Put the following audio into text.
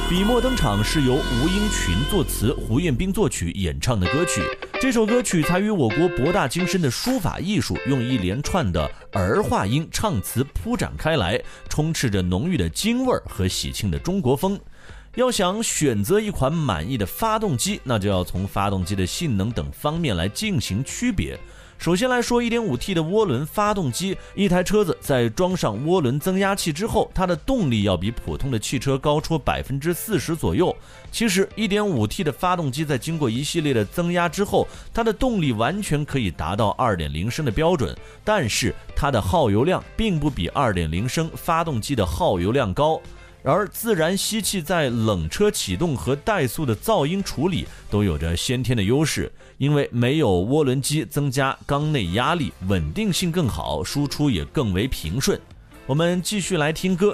笔墨登场是由吴英群作词，胡彦斌作曲演唱的歌曲。这首歌取材于我国博大精深的书法艺术，用一连串的儿化音唱词铺展开来，充斥着浓郁的京味和喜庆的中国风。要想选择一款满意的发动机，那就要从发动机的性能等方面来进行区别。首先来说 1.5T 的涡轮发动机，一台车子在装上涡轮增压器之后，它的动力要比普通的汽车高出 40% 左右。其实 1.5T 的发动机在经过一系列的增压之后，它的动力完全可以达到 2.0 升的标准，但是它的耗油量并不比 2.0 升发动机的耗油量高。而自然吸气在冷车启动和怠速的噪音处理都有着先天的优势，因为没有涡轮机增加缸内压力，稳定性更好，输出也更为平顺。我们继续来听歌。